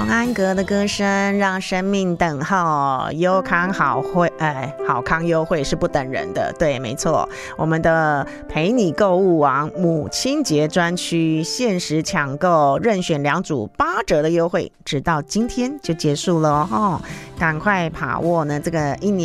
安格的歌声让生命等候，优康好惠，好康优惠是不等人的，对，没错。我们的陪你购物网母亲节专区限时抢购，任选2组8折的优惠，直到今天就结束了哦，赶快把握呢这个1年